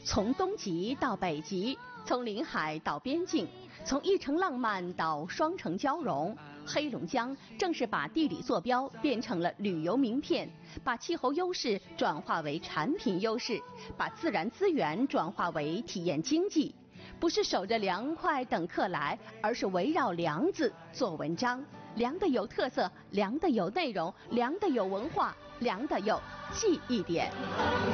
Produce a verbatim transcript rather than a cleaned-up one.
从东极到北极，从临海到边境，从一城浪漫到双城交融，黑龙江正是把地理坐标变成了旅游名片，把气候优势转化为产品优势，把自然资源转化为体验经济。不是守着凉快等客来，而是围绕梁字做文章。凉的有特色，凉的有内容，凉的有文化，凉的有记忆点。